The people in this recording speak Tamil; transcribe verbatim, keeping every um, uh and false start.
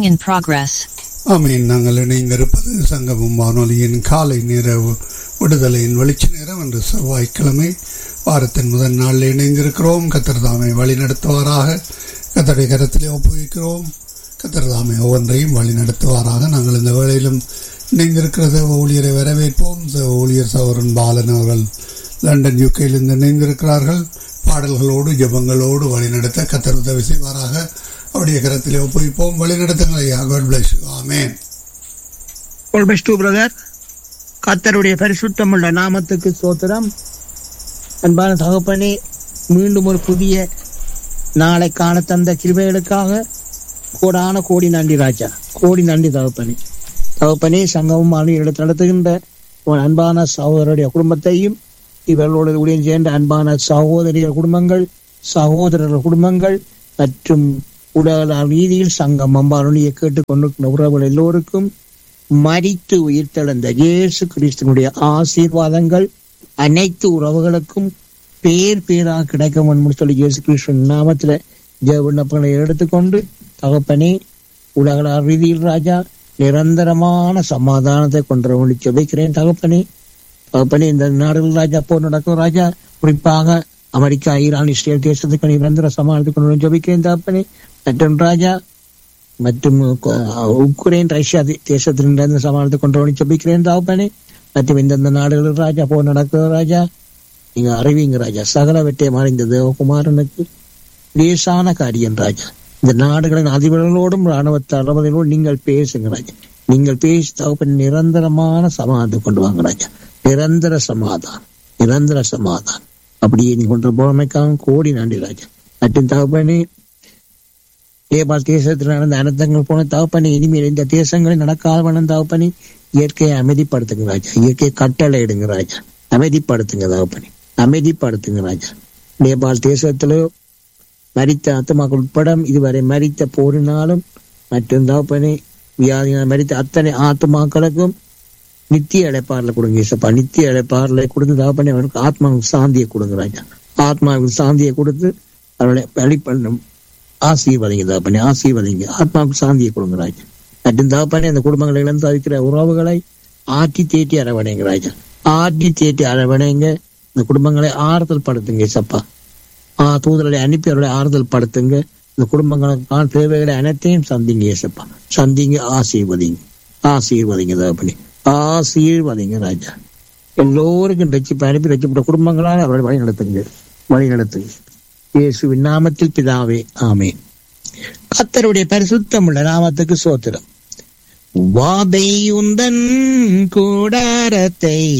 In progress. ஆமீன். நாங்கள் இணைந்திருப்பது சங்கமம் வானொலியின் காலை நேர விடுதலையின் வெளிச்ச நேரம் என்று செவ்வாய்க்கிழமை வாரத்தின் முதல் நாளில் இணைந்திருக்கிறோம். கர்த்தர் தாமே வழி நடத்துவாராக. கர்த்தருடைய கரத்திலே ஒப்புவிக்கிறோம். கர்த்தர் தாமே ஒவ்வொன்றையும் வழி நடத்துவாராக. நாங்கள் இந்த வேளையிலும் இணைந்திருக்கிறது ஊழியரை வரவேற்போம். ஊழியர் சகோதரன் பாலன் அவர்கள் லண்டன் யூகேயிலிருந்து இணைந்திருக்கிறார்கள். பாடல்களோடு ஜெபங்களோடு வழிநடத்த கர்த்தர் உதவி செய்வாராக. அவருடைய கரத்திலே ஒப்புவிப்போம். வழிநடத்துங்கள் ஐயா. God bless you. Amen. God bless you, brother. கர்த்தருடைய பரிசுத்தமுள்ள நாமத்துக்கு ஸ்தோத்திரம். அன்பான தகப்பனே, மீண்டும் ஒரு புதிய நாளை காண தந்த கிருபைகளுக்காக கோடான கோடி நன்றி ராஜா. கோடி நன்றி தகப்பனே. தகப்பனே, சங்கமும் எடுத்து நடத்துகின்ற உன் அன்பான சகோதரருடைய குடும்பத்தையும் இவர்களோடு ஊழியம் சேர்ந்த அன்பான சகோதரிகள் குடும்பங்கள், சகோதரர்கள் குடும்பங்கள் மற்றும் உலக ரீதியில் சங்கம் அம்பாரணியை கேட்டுக்கொண்டிருக்கிற உறவுகள் எல்லோருக்கும் மரித்து உயிர்த்தெழுந்த இயேசு கிறிஸ்துவனுடைய ஆசீர்வாதங்கள் அனைத்து உறவுகளுக்கும் பேர் பேராக கிடைக்கும் என்று சொல்லி இயேசு கிறிஸ்துவின் நாமத்தில் ஜெப விண்ணப்பங்களை எடுத்துக்கொண்டு தகப்பனே, உலக ரீதியில் ராஜா நிரந்தரமான சமாதானத்தை கொண்டு ஜெபிக்கிறேன். தகப்பனே தகப்பனே இந்த நாடுகள் ராஜா போர் நடக்கும் ராஜா, குறிப்பாக அமெரிக்கா, ஈரான், இஸ்ரேல் தேசத்துக்கு நிரந்தர சமாதானத்தை கொண்டு ஜெபிக்கிறேன். தகப்பனே மற்றும் ராஜா மற்றும் உக்ரைன், ரஷ்யா தேசத்தில் நிரந்தர சமாதானத்தை கொண்டு ஜெபிக்கிறேன். தகப்பனே மற்றும் இந்தந்த நாடுகளில் ராஜா போர் நடக்குது ராஜா, நீங்க அறிவிங்க ராஜா. சகல வெற்றியமான இந்த தேவகுமாரனுக்கு லேசான காரியம் ராஜா. இந்த நாடுகளின் அதிபர்களோடும் ராணுவ தளபதிகளோடும் நீங்கள் பேசுங்க ராஜா. நீங்கள் பேசி தகப்பன் நிரந்தரமான சமாதானத்தை கொண்டு வாங்க ராஜா. நிரந்தர சமாதானம், நிரந்தர சமாதானம் அப்படியே நீ கொண்டு போனமைக்காக கோடி நன்றி ராஜா. மற்றும் தகப்பனே, ஏபால் தேசத்தில் நடந்த அனர்த்தங்கள் போன தகப்பனே, இனிமேல் இந்த தேசங்களில் நடக்காத வண்ணம் தகப்பனே இயற்கையை அமைதிப்படுத்துங்க ராஜா. இயற்கையை கட்டளை இடுங்க ராஜா. அமைதிப்படுத்துங்க தகப்பனே, அமைதிப்படுத்துங்க ராஜா. நேபாள் தேசத்திலோ மரித்த ஆத்மாக்கள் உட்பட இதுவரை மரித்த போரினாலும் மற்றும் தகப்பனே வியாதினால் மரித்த அத்தனை ஆத்மாக்களுக்கும் நித்திய இழைப்பாறுல கொடுங்க இசப்பா. நித்திய இழைப்பாறுல கொடுத்து தகப்பனே அவருக்கு ஆத்மாவுக்கு சாந்தியை கொடுங்க ராஜா. ஆத்மாவுக்கு சாந்தியை கொடுத்து அவருடைய வழிபண்ணும் ஆசீர்வதிங்க தகப்பனே, ஆசீர்வதிங்க. ஆத்மாவுக்கு சாந்தியை கொடுங்க ராஜா. மற்றும் தகப்பனே அந்த குடும்பங்களை இழந்து இருக்கிற உறவுகளை ஆற்றி தேற்றி அரவணைங்க ராஜா. ஆற்றி தேற்றி அரவணைங்க. இந்த குடும்பங்களை ஆறுதல் படுத்துங்க இசப்பா. ஆ தூதர்களை அனுப்பி அவர்களை ஆறுதல் படுத்துங்க. இந்த குடும்பங்களுக்கான தேவைகளை அனைத்தையும் சந்திங்க இசப்பா. சந்திங்க, ஆசீர்வதிங்க, ஆசீர்வதிங்க தகப்பனே, ஆசீர்வதிங்க ராஜா. எல்லோருக்கும் ரட்சிப்பு அனுப்பி ரட்சிப்பட்ட குடும்பங்களால் அவர்கள் வழி நடத்துங்க, வழி நடத்துங்க. இயேசுவின் நாமத்தில் பிதாவே, ஆமென். கர்த்தருடைய பரிசுத்தமுள்ள நாமத்துக்கு ஸ்தோத்திரம். வாதை உந்தன் கூடாரத்தை